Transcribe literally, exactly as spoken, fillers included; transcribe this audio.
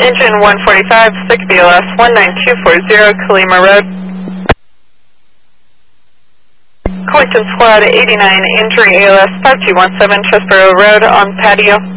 Engine one forty-five, stick B L S one nine two four zero, Kalima Road. Collective Squad eighty-nine, injury A L S five two one seven, Chesborough Road on patio.